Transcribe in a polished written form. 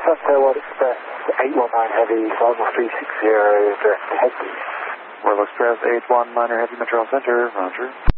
Sunset Express 819 Heavy, Longwell 360, direct to Headley. Royal Express 819 Heavy, Metro Center, roger.